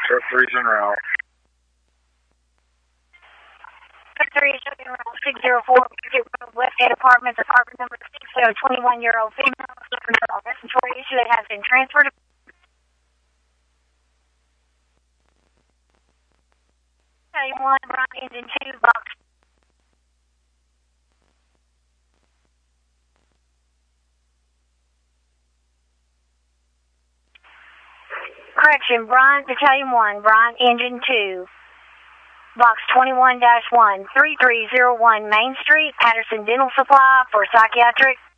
Truck 3's en route. Truck 3 is in route 604, Westgate Apartments, apartment number 6, 21-year-old female, suffering from a respiratory issue that has been transferred. One, Brian, engine 2, box. Correction, Brian, Battalion 1, Brian, engine 2, box 21-1, 3301 Main Street, Patterson Dental Supply for psychiatric